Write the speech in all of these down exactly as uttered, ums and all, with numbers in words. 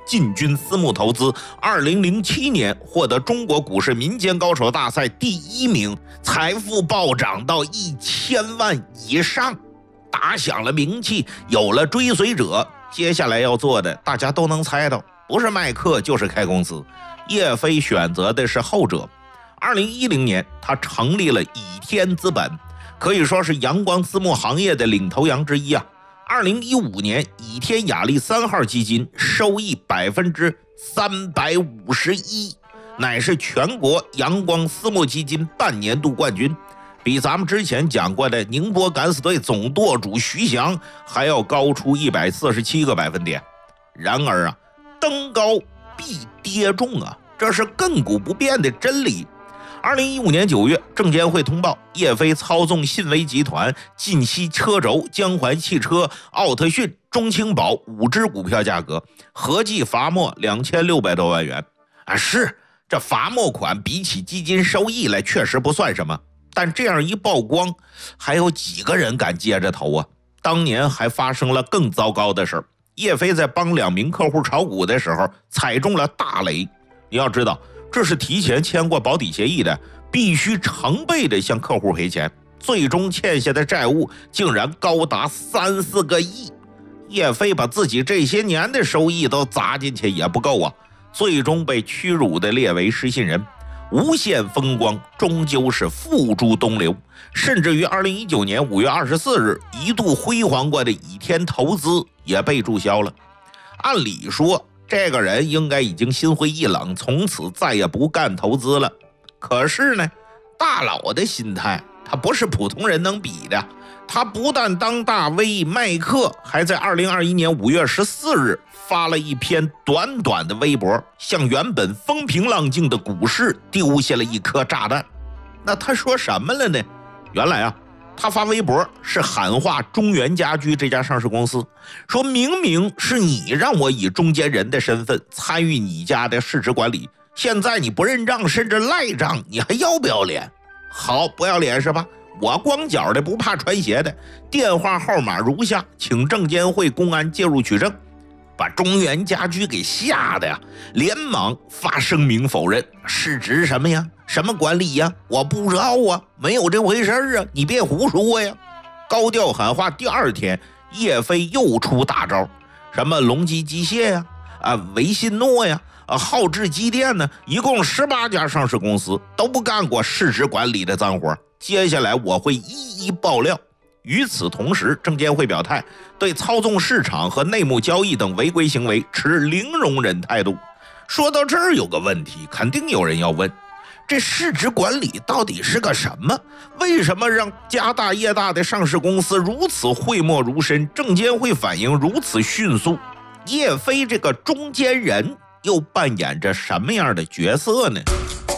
进军私募投资，二零零七年获得中国股市民间高手大赛第一名，财富暴涨到一千万以上，打响了名气，有了追随者。接下来要做的大家都能猜到，不是卖课就是开公司。叶飞选择的是后者。二零一零年他成立了倚天资本，可以说是阳光私募行业的领头羊之一啊。二零一五年倚天雅力三号基金收益百分之三百五十一，乃是全国阳光私募基金半年度冠军，比咱们之前讲过的宁波敢死队总舵主徐翔还要高出一百四十七个百分点。然而啊，登高必跌重啊，这是亘古不变的真理。二零一五年九月，证监会通报叶飞操纵信威集团、晋西车轴、江淮汽车、奥特讯、中青宝五只股票价格，合计罚没两千六百多万元啊！是，这罚没款比起基金收益来确实不算什么，但这样一曝光，还有几个人敢接着投啊？当年还发生了更糟糕的事，叶飞在帮两名客户炒股的时候踩中了大雷。你要知道，这是提前签过保底协议的，必须成倍的向客户赔钱，最终欠下的债务竟然高达三四个亿。叶飞把自己这些年的收益都砸进去也不够啊，最终被屈辱的列为失信人。无限风光终究是付诸东流，甚至于二零一九年五月二十四日一度辉煌过的倚天投资也被注销了。按理说这个人应该已经心灰意冷，从此再也不干投资了。可是呢，大佬的心态他不是普通人能比的。他不但当大 V 卖课，还在二零二一年五月十四日发了一篇短短的微博，向原本风平浪静的股市丢下了一颗炸弹。那他说什么了呢？原来啊，他发微博是喊话中原家居这家上市公司，说明明是你让我以中间人的身份参与你家的市值管理，现在你不认账甚至赖账，你还要不要脸？好，不要脸是吧？我光脚的不怕穿鞋的，电话号码如下，请证监会公安介入取证。把中原家居给吓得呀，连忙发声明否认。市值什么呀？什么管理呀？我不知道啊，没有这回事啊，你别胡说呀。高调喊话第二天，叶飞又出大招，什么隆基机械呀、啊、啊维信诺呀、啊浩智机电呢，一共十八家上市公司都不干过市值管理的脏活。接下来我会一一爆料。与此同时，证监会表态，对操纵市场和内幕交易等违规行为持零容忍态度。说到这儿有个问题，肯定有人要问，这市值管理到底是个什么？为什么让家大业大的上市公司如此讳莫如深，证监会反应如此迅速？叶飞这个中间人又扮演着什么样的角色呢？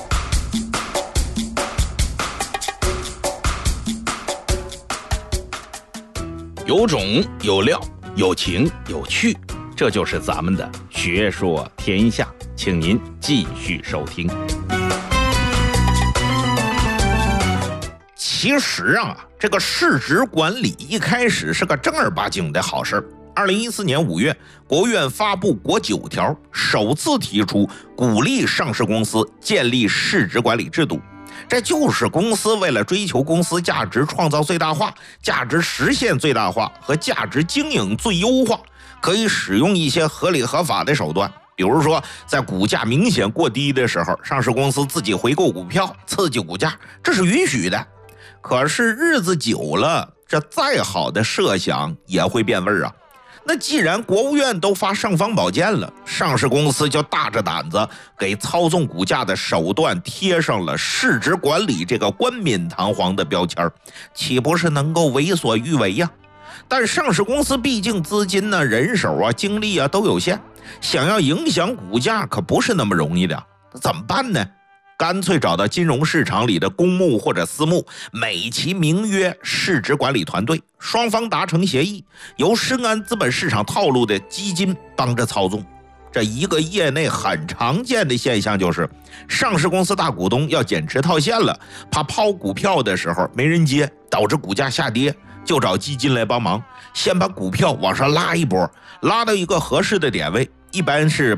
有种有料，有情有趣，这就是咱们的学说天下，请您继续收听。 其实啊，这个市值管理一开始是个正儿八经的好事。二零一四年五月，国务院发布国九条，首次提出鼓励上市公司建立市值管理制度。这就是公司为了追求公司价值创造最大化、价值实现最大化和价值经营最优化，可以使用一些合理合法的手段，比如说在股价明显过低的时候，上市公司自己回购股票刺激股价，这是允许的。可是日子久了，这再好的设想也会变味儿啊。那既然国务院都发尚方宝剑了，上市公司就大着胆子给操纵股价的手段贴上了市值管理这个冠冕堂皇的标签，岂不是能够为所欲为呀？但上市公司毕竟资金呢、人手啊、精力啊都有限，想要影响股价可不是那么容易的。那怎么办呢？干脆找到金融市场里的公募或者私募，美其名曰市值管理团队，双方达成协议，由深谙资本市场套路的基金帮着操纵。这一个业内很常见的现象就是，上市公司大股东要减持套现了，怕抛股票的时候没人接，导致股价下跌，就找基金来帮忙，先把股票往上拉一波，拉到一个合适的点位，一般是